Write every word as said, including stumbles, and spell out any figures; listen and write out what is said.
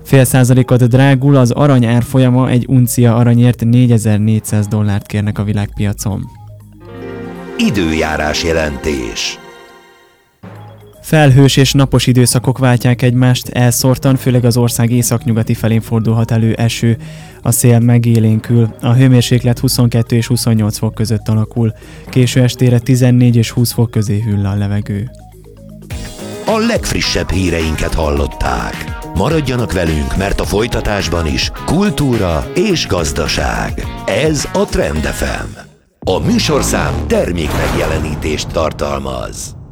Fél százalékot drágul, az arany árfolyama, egy uncia aranyért négyezer-négyszáz dollárt kérnek a világpiacon. Időjárás jelentés. Felhős és napos időszakok váltják egymást, elszórtan, főleg az ország északnyugati felén fordulhat elő eső, a szél megélénkül, a hőmérséklet huszonkettő és huszonnyolc fok között alakul, késő estére tizennégy és húsz fok közé hűl a levegő. A legfrissebb híreinket hallották. Maradjanak velünk, mert a folytatásban is kultúra és gazdaság. Ez a Trend ef em. A műsorszám termék megjelenítést tartalmaz.